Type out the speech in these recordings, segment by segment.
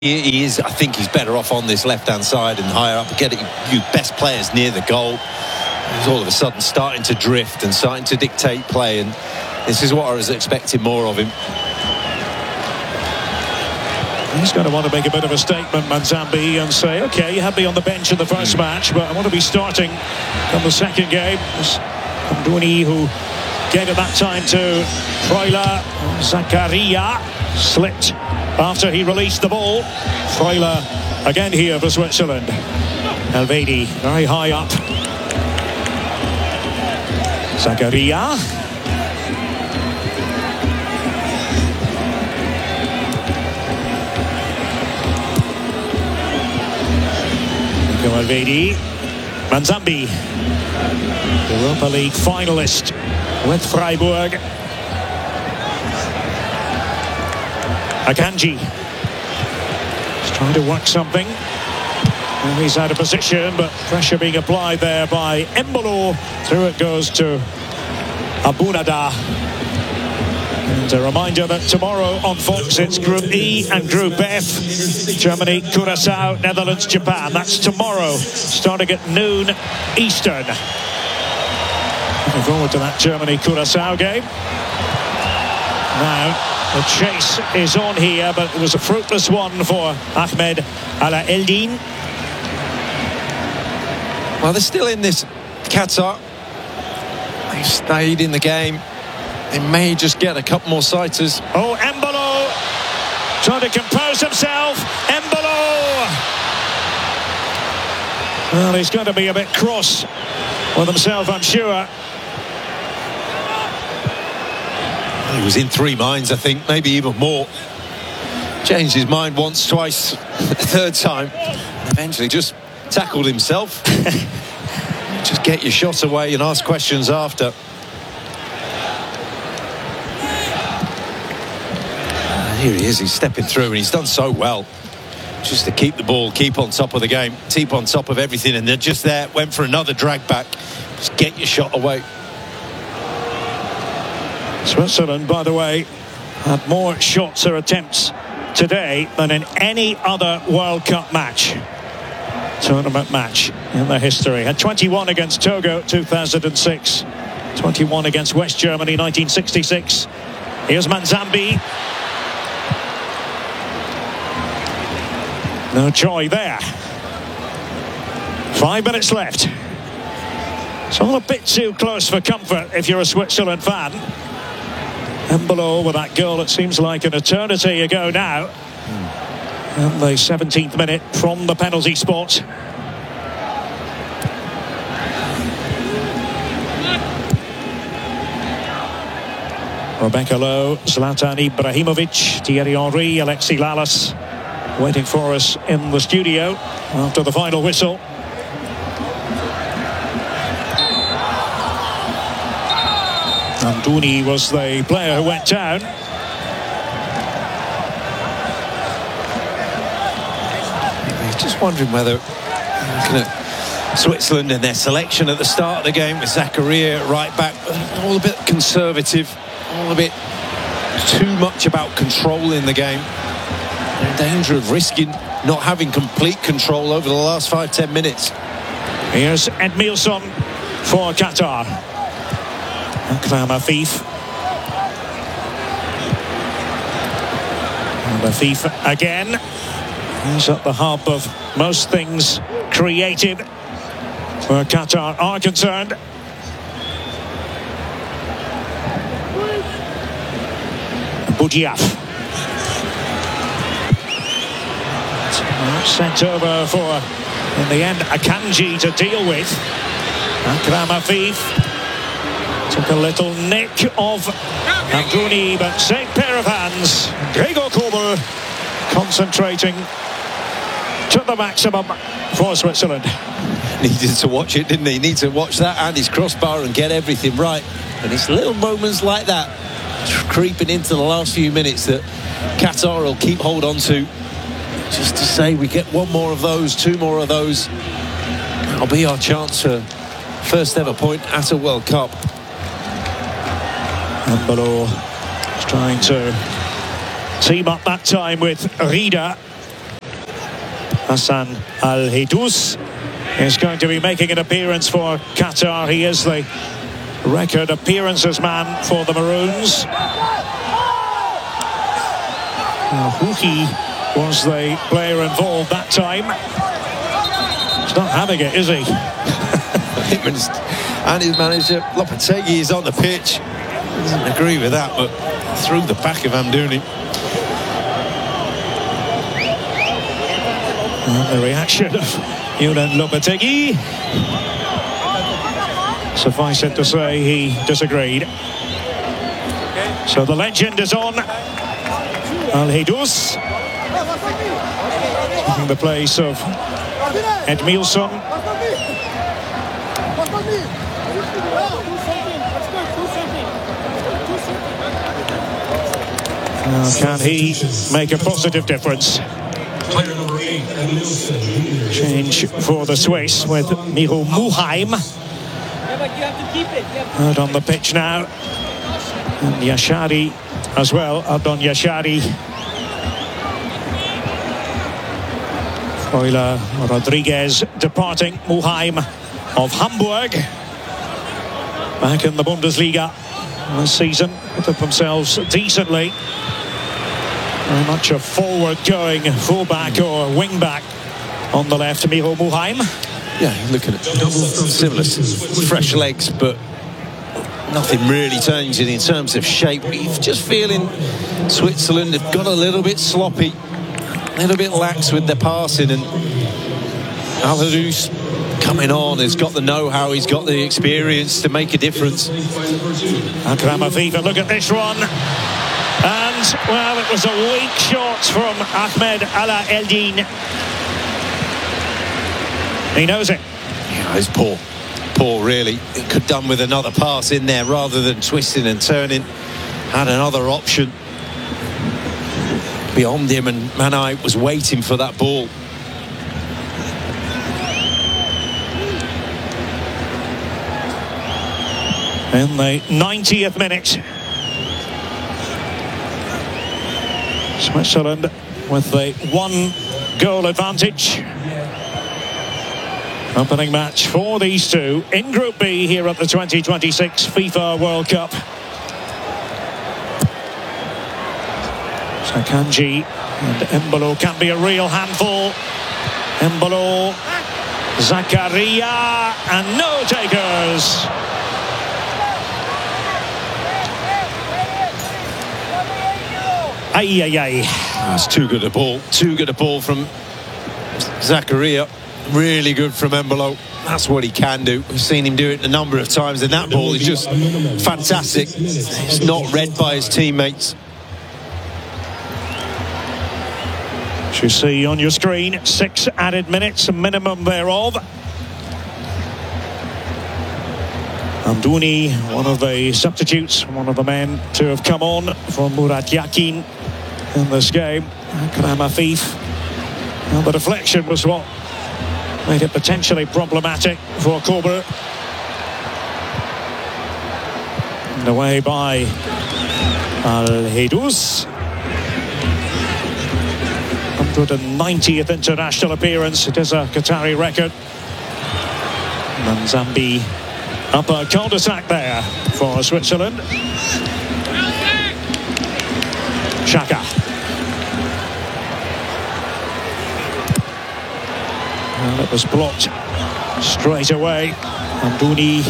He is. I think he's better off on this left-hand side and higher up, getting you best players near the goal. He's all of a sudden starting to drift and starting to dictate play, and this is what I was expecting more of him. He's going to want to make a bit of a statement, Manzambi, and say, OK, you had me on the bench in the first match, but I want to be starting in the second game. It's Amdouni who gave it that time to Freuler. Zakaria slipped after he released the ball. Freuler again here for Switzerland. Elvedi very high up. Zakaria. Elvedi. Manzambi, Europa League finalist with Freiburg. Akanji is trying to work something. And he's out of position, but pressure being applied there by Embolo. Through it goes to Abunada. And a reminder that tomorrow on Fox it's Group E and Group F. Germany, Curaçao, Netherlands, Japan. That's tomorrow, starting at noon Eastern. Looking forward to that Germany-Curaçao game. Now, the chase is on here, but it was a fruitless one for Ahmed Alaeldin. Well, they're still in this, Qatar. They've stayed in the game. They may just get a couple more sighters. Oh, Embolo trying to compose himself. Embolo! Well, he's going to be a bit cross with himself, I'm sure. He was in three minds, I think, maybe even more. Changed his mind once, twice, the third time. Eventually just tackled himself. Just get your shot away and ask questions after. Here he is, he's stepping through, and he's done so well. Just to keep the ball, keep on top of the game, keep on top of everything, and they're just there, went for another drag back. Just get your shot away. Switzerland, by the way, had more shots or attempts today than in any other World Cup match, tournament match in their history. Had 21 against Togo 2006, 21 against West Germany 1966. Here's Manzambi. No joy there. 5 minutes left. It's all a bit too close for comfort if you're a Switzerland fan. Embolo with that goal, it seems like an eternity ago now. And the 17th minute from the penalty spot. Rebecca Lowe, Zlatan Ibrahimovic, Thierry Henry, Alexis Lalas waiting for us in the studio after the final whistle. Amdouni was the player who went down. Just wondering whether, looking at Switzerland and their selection at the start of the game with Zakaria right back, all a bit conservative, all a bit too much about controlling the game. In danger of risking not having complete control over the last 5-10 minutes. Here's Edmilson for Qatar. Akram Afif. And Afif again. He's at the hub of most things creative where Qatar are concerned. Boudiaf. Sent over for, in the end, Akanji to deal with. Akram Afif took a little nick of Amdouni, but same pair of hands. Gregor Kobel concentrating to the maximum for Switzerland. Needed to watch it, didn't he? Need to watch that and his crossbar and get everything right. And it's little moments like that creeping into the last few minutes that Qatar will keep hold on to. Just to say we get one more of those, two more of those. That'll be our chance for first ever point at a World Cup. Embolo is trying to team up that time with Rida. Hassan Al Haidous is going to be making an appearance for Qatar. He is the record appearances man for the Maroons. Houhi was the player involved that time. He's not having it, is he? And his manager Lopetegui is on the pitch. Doesn't agree with that, but through the back of Amdouni. And the reaction of Julen Lopetegui, suffice it to say, he disagreed. So the legend is on. Al Haidous taking the place of Edmilson. Can he make a positive difference? Change for the Swiss with Miro Muheim out on the pitch now. And Yashari as well, Adon Yashari. Euler Rodriguez departing. Muheim of Hamburg, back in the Bundesliga this season, put up themselves decently. Very much a forward-going fullback or wing-back on the left, Miro Muheim. Yeah, looking at similar fresh legs, but nothing really changing in terms of shape. You're just feeling Switzerland have got a little bit sloppy, a little bit lax with their passing, and Al Haidous coming on, has got the know-how, he's got the experience to make a difference. Akram Afif, look at this one. And, well, it was a weak shot from Ahmed Ala Eldin. He knows it. Yeah, it's poor. Poor, really. It could have done with another pass in there rather than twisting and turning. Had another option beyond him, and Manai was waiting for that ball. In the 90th minute, Switzerland with the 1-goal advantage. Opening match for these two in Group B here at the 2026 FIFA World Cup. Sakanji and Embolo can be a real handful. Embolo, Zakaria, and no takers. That's too good a ball. Too good a ball from Zakaria. Really good from Embolo. That's what he can do. We've seen him do it a number of times, and that ball is just fantastic. It's not read by his teammates. You see on your screen 6 added minutes, a minimum thereof. Amdouni, one of the substitutes, one of the men to have come on for Murat Yakin in this game. Akram Afif. And the deflection was what made it potentially problematic for Kobra. And away by Al Haidous. 190th international appearance. It is a Qatari record. Manzambi up a cul-de-sac there for Switzerland. Xhaka. And it was blocked straight away. Amdouni.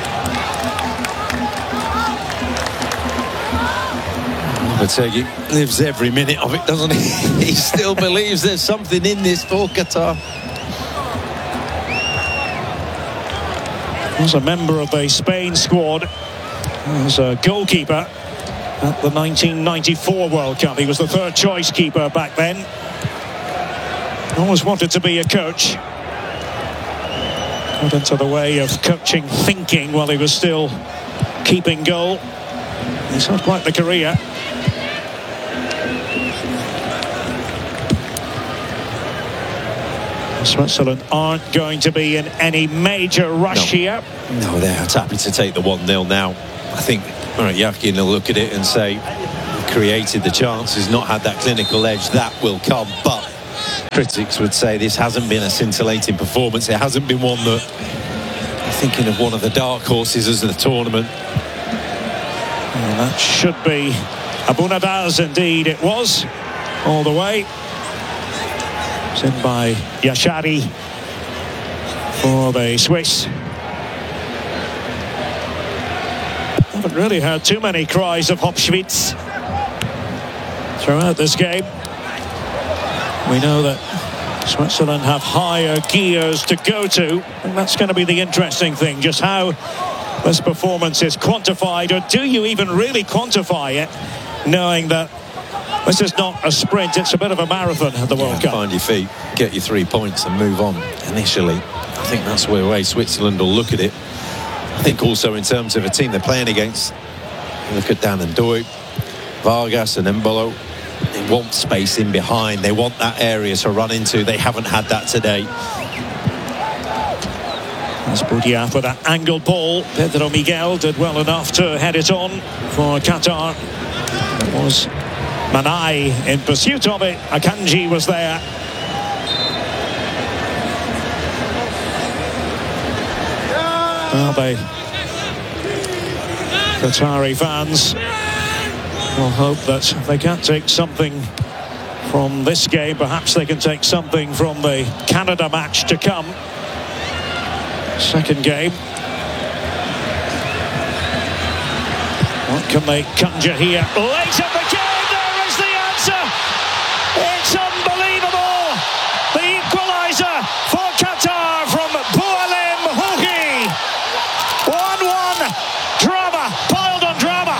Lopetegui lives every minute of it, doesn't he? He still believes there's something in this for Qatar. He was a member of the Spain squad. He was a goalkeeper at the 1994 World Cup. He was the third choice keeper back then. Always wanted to be a coach. Got into the way of coaching thinking while he was still keeping goal. He's had quite the career. Switzerland aren't going to be in any major rush here. No, they're happy to take the 1-0 now. I think Murat Yakin will look at it and say, created the chance, has not had that clinical edge. That will come, but critics would say this hasn't been a scintillating performance. It hasn't been one that, thinking of one of the dark horses as the tournament. Well, that should be Abunadars, indeed it was, all the way. It's in by Yashari for the Swiss. Haven't really heard too many cries of Hopschwitz throughout this game. We know that Switzerland have higher gears to go to, and that's going to be the interesting thing, just how this performance is quantified, or do you even really quantify it, knowing that this is not a sprint, it's a bit of a marathon at the World Cup. Find your feet, get your 3 points and move on. Initially, I think that's the way Switzerland will look at it. I think also in terms of a team they're playing against, look at Dan and Doi, Vargas and Embolo. They want space in behind. They want that area to run into. They haven't had that today. That's Boudia for that angled ball. Pedro Miguel did well enough to head it on for Qatar. It was Manai in pursuit of it. Akanji was there. Well, the Qatari fans will hope that if they can't take something from this game, perhaps they can take something from the Canada match to come. Second game. What can they conjure here? Late in the game, there is the answer! It's unbelievable! The equaliser for Qatar from Boualem Houhi. 1-1. Drama, piled on drama.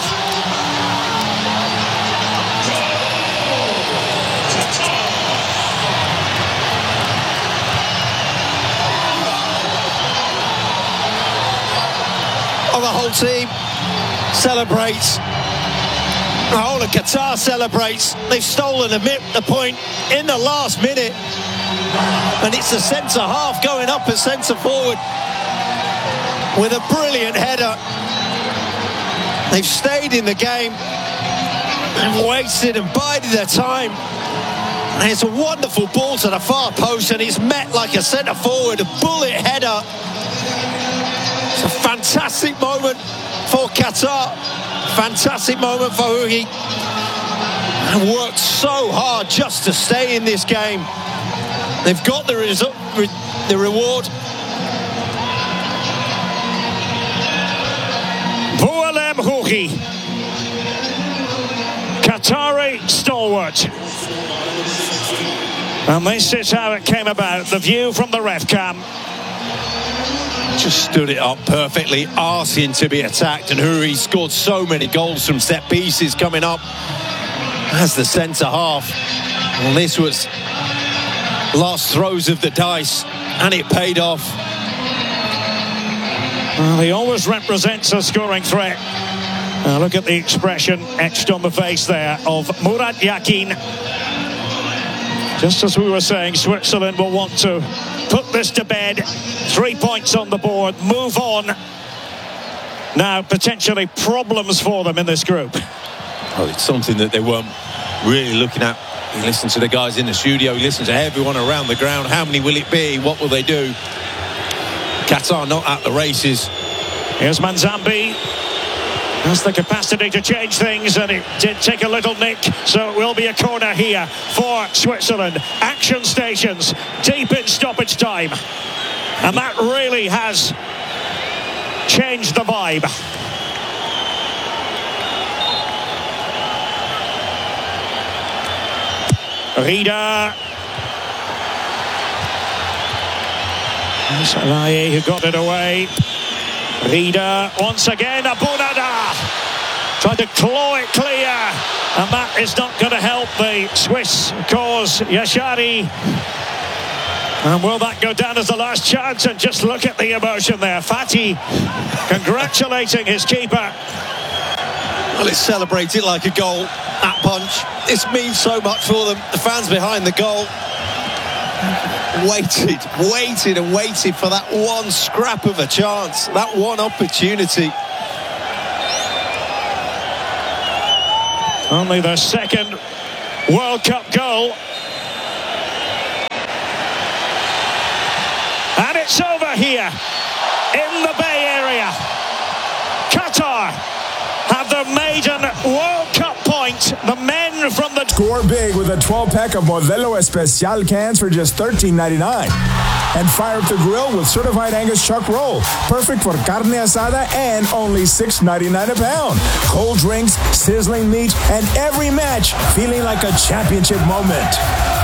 The whole team celebrates. The whole of Qatar celebrates. They've stolen a point in the last minute, and it's the centre half going up at centre forward with a brilliant header. They've stayed in the game and waited and bided their time, and it's a wonderful ball to the far post, and it's met like a centre forward, a bullet header. It's a fantastic moment for Qatar. Fantastic moment for Houhi. And worked so hard just to stay in this game. They've got the reward. Boualem Houhi, Qatari stalwart. And this is how it came about. The view from the ref cam. Just stood it up perfectly, asking to be attacked, and Houhi scored so many goals from set pieces coming up as the centre half. Well, this was last throws of the dice, and it paid off. Well, he always represents a scoring threat. Now look at the expression etched on the face there of Murat Yakin. Just as we were saying, Switzerland will want to put this to bed. 3 points on the board, move on. Now potentially problems for them in this group. Well, it's something that they weren't really looking at. You listen to the guys in the studio, you listen to everyone around the ground. How many will it be? What will they do? Qatar not at the races. Here's Manzambi. Has the capacity to change things, and it did take a little nick, so it will be a corner here for Switzerland. Action stations deep in stoppage time, and that really has changed the vibe. Rida. Salahi who got it away. Rida once again, Abunadar trying to claw it clear, and that is not going to help the Swiss cause. Yashari, and will that go down as the last chance? And just look at the emotion there. Fatih congratulating his keeper. Well, it's celebrated like a goal. That punch, this means so much for them. The fans behind the goal waited and waited for that one scrap of a chance, that one opportunity. Only their second World Cup goal. are here in the Bay Area. Qatar have their maiden World Cup point. The men from the... Score big with a 12-pack of Modelo Especial cans for just $13.99. And fire up the grill with certified Angus chuck roll. Perfect for carne asada and only $6.99 a pound. Cold drinks, sizzling meat, and every match feeling like a championship moment.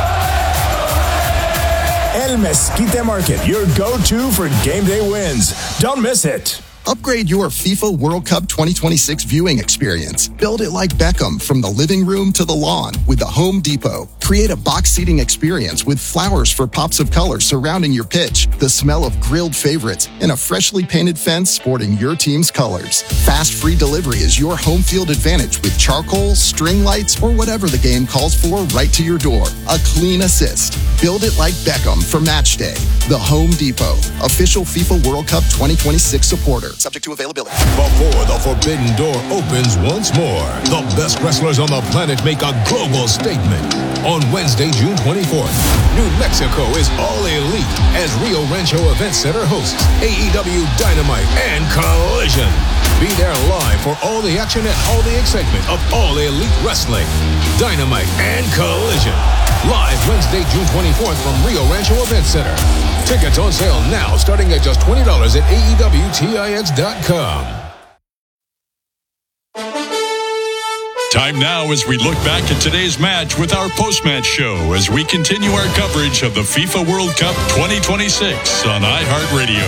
El Mezquite Market, your go-to for game day wins. Don't miss it. Upgrade your FIFA World Cup 2026 viewing experience. Build it like Beckham from the living room to the lawn with the Home Depot. Create a box seating experience with flowers for pops of color surrounding your pitch, the smell of grilled favorites, and a freshly painted fence sporting your team's colors. Fast free delivery is your home field advantage with charcoal, string lights, or whatever the game calls for right to your door. A clean assist. Build it like Beckham for match day. The Home Depot, official FIFA World Cup 2026 supporter. Subject to availability. Before the forbidden door opens once more, the best wrestlers on the planet make a global statement. On Wednesday, June 24th, New Mexico is all elite as Rio Rancho Event Center hosts AEW Dynamite and Collision. Be there live for all the action and all the excitement of all elite wrestling. Dynamite and Collision. Live Wednesday, June 24th from Rio Rancho Event Center. Tickets on sale now, starting at just $20 at AEWTIX.com. Time now as we look back at today's match with our post-match show as we continue our coverage of the FIFA World Cup 2026 on iHeartRadio.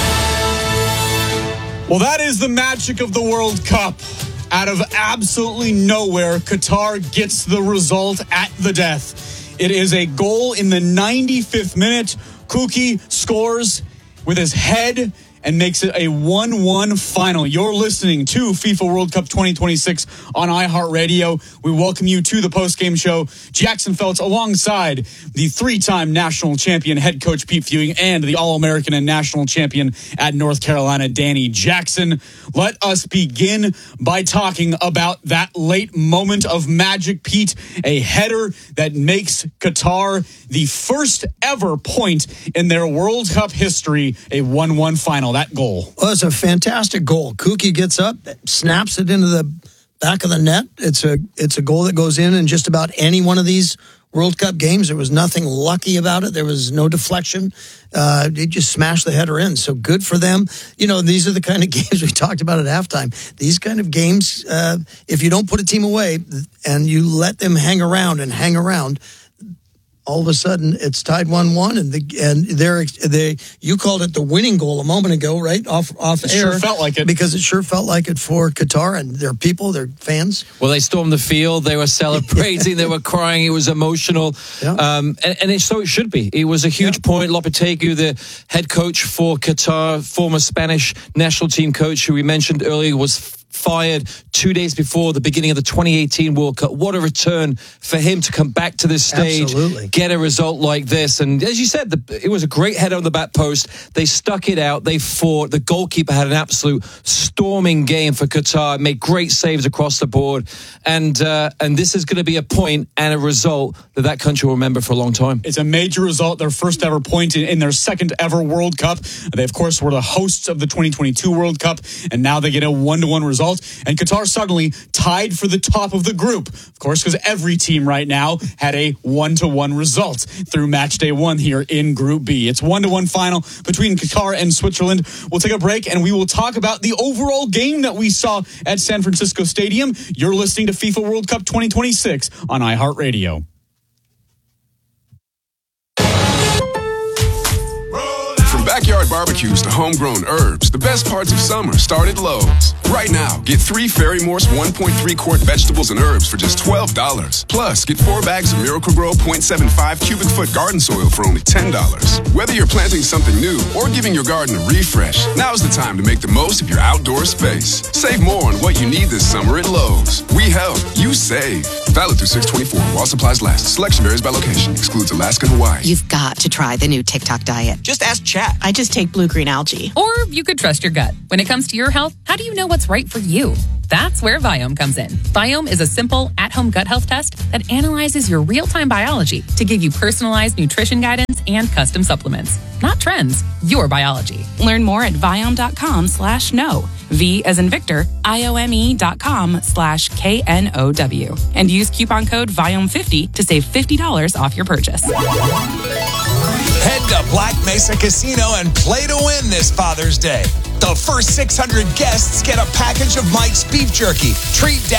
Well, that is the magic of the World Cup. Out of absolutely nowhere, Qatar gets the result at the death. It is a goal in the 95th minute. Kuki scores with his head and makes it a 1-1 final. You're listening to FIFA World Cup 2026 on iHeartRadio. We welcome you to the postgame show. Jackson Feltz alongside the three-time national champion head coach Pete Fewing and the All-American and national champion at North Carolina, Danny Jackson. Let us begin by talking about that late moment of magic, Pete. A header that makes Qatar the first ever point in their World Cup history, a 1-1 final. That goal. Well, it's a fantastic goal. Kuki gets up, snaps it into the back of the net. It's a goal that goes in just about any one of these World Cup games. There was nothing lucky about it. There was no deflection. They just smashed the header in. So good for them. You know, these are the kind of games we talked about at halftime. These kind of games, if you don't put a team away and you let them hang around, all of a sudden it's tied 1-1, and you called it the winning goal a moment ago, right? Off it air. Sure felt like it. Because it sure felt like it for Qatar and their people, their fans. Well, they stormed the field. They were celebrating. They were crying. It was emotional. Yeah. And so it should be. It was a huge point. Lopetegui, the head coach for Qatar, former Spanish national team coach who we mentioned earlier, was fired 2 days before the beginning of the 2018 World Cup. What a return for him to come back to this stage, Absolutely. Get a result like this. And as you said, it was a great header on the back post. They stuck it out. They fought. The goalkeeper had an absolute storming game for Qatar, made great saves across the board. And this is going to be a point and a result that country will remember for a long time. It's a major result, their first ever point in their second ever World Cup. They, of course, were the hosts of the 2022 World Cup, and now they get a 1-1 result. And Qatar suddenly tied for the top of the group. Of course, because every team right now had a 1-1 result through match day one here in Group B. It's 1-1 final between Qatar and Switzerland. We'll take a break and we will talk about the overall game that we saw at San Francisco Stadium. You're listening to FIFA World Cup 2026 on iHeartRadio. Backyard barbecues to homegrown herbs, the best parts of summer start at Lowe's. Right now, get 3 Fairy Morse 1.3 quart vegetables and herbs for just $12. Plus, get 4 bags of Miracle-Gro 0.75 cubic foot garden soil for only $10. Whether you're planting something new or giving your garden a refresh, now's the time to make the most of your outdoor space. Save more on what you need this summer at Lowe's. We help, you save. Valid through 6/24 while supplies last. Selection varies by location. Excludes Alaska and Hawaii. You've got to try the new TikTok diet. Just ask Chat. I just take blue-green algae. Or you could trust your gut. When it comes to your health, how do you know what what's right for you. That's where Viome comes in. Viome is a simple, at-home gut health test that analyzes your real-time biology to give you personalized nutrition guidance and custom supplements. Not trends, your biology. Learn more at Viome.com/know. V as in Victor, IOME.com/KNOW. And use coupon code Viome50 to save $50 off your purchase. Head to Black Mesa Casino and play to win this Father's Day. The first 600 guests get a package of Mike's Beef Jerky. Treat